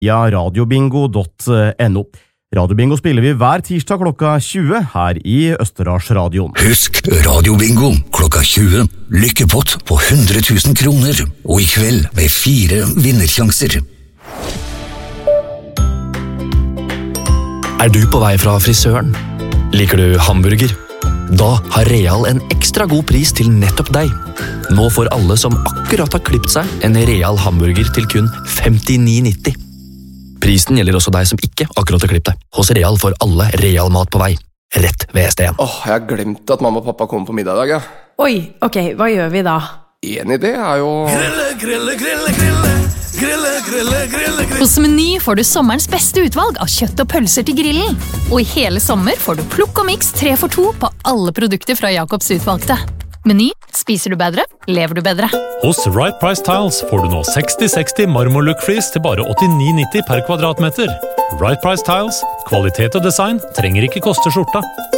via radiobingo.no. Radiobingo spiller vi hver tirsdag klokka 20 her i Østerdalsradioen. Husk Radiobingo klokka 20. Lykkepott på 100 000 kroner, og i kveld med 4 vinnersjanser. Du på vei fra frisøren? Liker du hamburger? Da har Real en ekstra god pris til nettopp deg. Nå får alle som akkurat har klippet seg en Real hamburger til kun 59,90. Prisen gjelder også deg som ikke akkurat har klippet deg. Hos Real får alle Real mat på vei. Rett ved STN. Jeg har glemt at mamma og pappa kommer på middag i dag, ja. Oi, ok, hva gjør vi da? En idé jo... Grille. Hos Meny får du sommerens beste utvalg av kjøtt og pølser til grillen. Og i hele sommer får du plukk og mix 3 for 2 på alle produkter fra Jacobs utvalgte. Meny, spiser du bedre, lever du bedre. Hos Right Price Tiles får du nå 60-60 marmor-look-flis til bare 89,90 per kvadratmeter. Right Price Tiles, kvalitet og design trenger ikke koste skjorta.